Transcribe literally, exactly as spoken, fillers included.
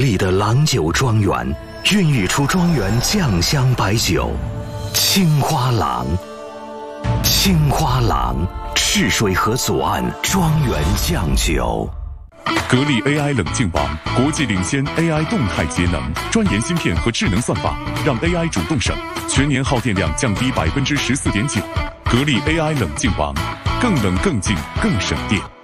丽的郎酒庄园，孕育出庄园酱香白酒。青花郎，青花郎，赤水河左岸庄园酱酒。 格力 A I 冷静王，国际领先 A I 动态节能，专研芯片和智能算法，让 A I 主动省，全年耗电量降低百分之十四点九。格力 A I 冷静王，更冷更静更省电。